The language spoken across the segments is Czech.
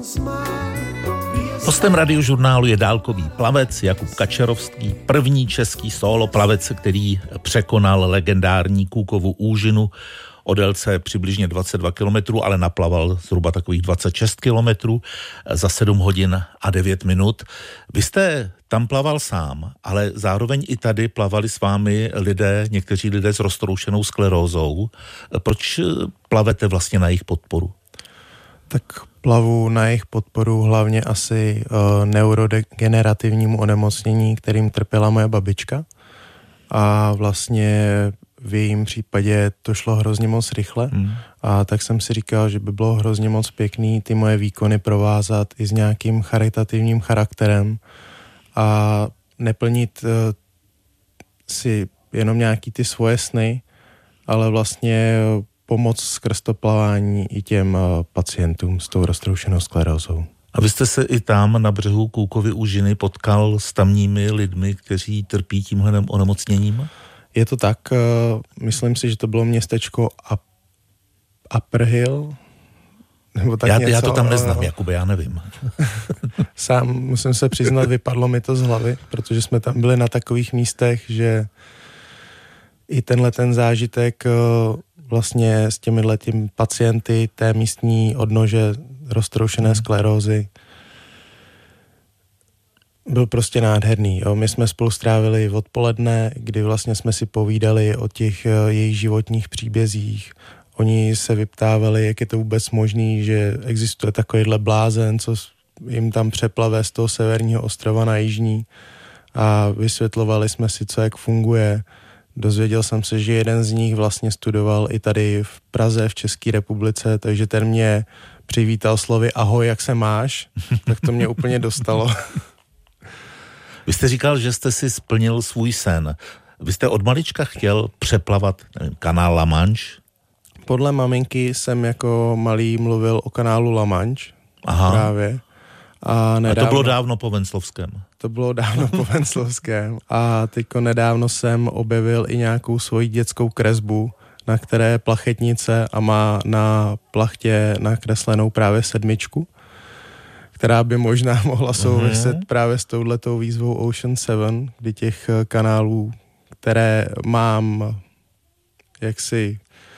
Hostem Radiožurnálu je dálkový plavec Jakub Kačerovský, první český solo plavec, který překonal legendární Cookovu úžinu o délce přibližně 22 kilometrů, ale naplaval zhruba takových 26 kilometrů za 7 hodin a 9 minut. Vy jste tam plaval sám, ale zároveň i tady plavali s vámi někteří lidé s roztroušenou sklerózou. Proč plavete vlastně na jejich podporu? Tak plavu na jejich podporu hlavně asi neurodegenerativnímu onemocnění, kterým trpěla moje babička. A vlastně v jejím případě to šlo hrozně moc rychle. A tak jsem si říkal, že by bylo hrozně moc pěkný ty moje výkony provázat i s nějakým charitativním charakterem a neplnit si jenom nějaký ty svoje sny, ale vlastně pomoc skrz to plavání i těm pacientům s tou roztroušenou sklerózou. A vy jste se i tam na břehu Cookovy úžiny potkal s tamními lidmi, kteří trpí tímhle onemocněním? Je to tak, myslím si, že to bylo městečko Upper Hill, nebo tak něco. Já to tam neznám, Jakube, já nevím. Sám musím se přiznat, vypadlo mi to z hlavy, protože jsme tam byli na takových místech, že i ten zážitek vlastně s těmi pacienty té místní odnože roztroušené sklerózy byl prostě nádherný. Jo. My jsme spolu strávili odpoledne, kdy vlastně jsme si povídali o těch jejich životních příbězích. Oni se vyptávali, jak je to vůbec možný, že existuje takovýhle blázen, co jim tam přeplave z toho severního ostrova na jižní, a vysvětlovali jsme si, co jak funguje. Dozvěděl jsem se, že jeden z nich vlastně studoval i tady v Praze, v České republice, takže ten mě přivítal slovy ahoj, jak se máš? Tak to mě úplně dostalo. Vy jste říkal, že jste si splnil svůj sen. Vy jste od malička chtěl přeplavat kanál La Manche? Podle maminky jsem jako malý mluvil o kanálu La Manche. Aha. Právě. A to bylo dávno po Venclovském. To bylo dávno po Venclovském. A teďko nedávno jsem objevil i nějakou svoji dětskou kresbu, na které je plachetnice a má na plachtě nakreslenou právě 7, která by možná mohla souviset právě s touhletou výzvou Ocean 7, kdy těch kanálů, které mám jaksi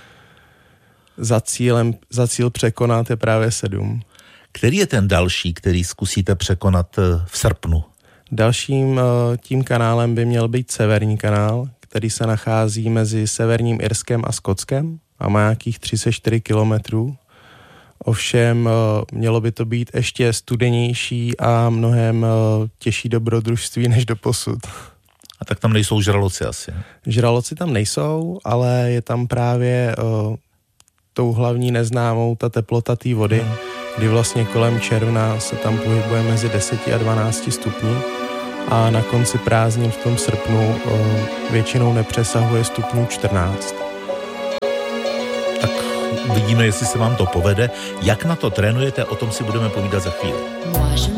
za cíl překonat, je právě 7. Který je ten další, který zkusíte překonat v srpnu? Dalším tím kanálem by měl být Severní kanál, který se nachází mezi Severním Irskem a Skotskem a má nějakých 34 kilometrů. Ovšem mělo by to být ještě studenější a mnohem těžší dobrodružství než doposud. A tak tam nejsou žraloci asi? Žraloci tam nejsou, ale je tam právě tou hlavní neznámou ta teplota té vody, kdy vlastně kolem června se tam pohybuje mezi 10 a 12 stupni a na konci prázdnin v tom srpnu většinou nepřesahuje stupňů 14. Tak vidíme, jestli se vám to povede. Jak na to trénujete, o tom si budeme povídat za chvíli.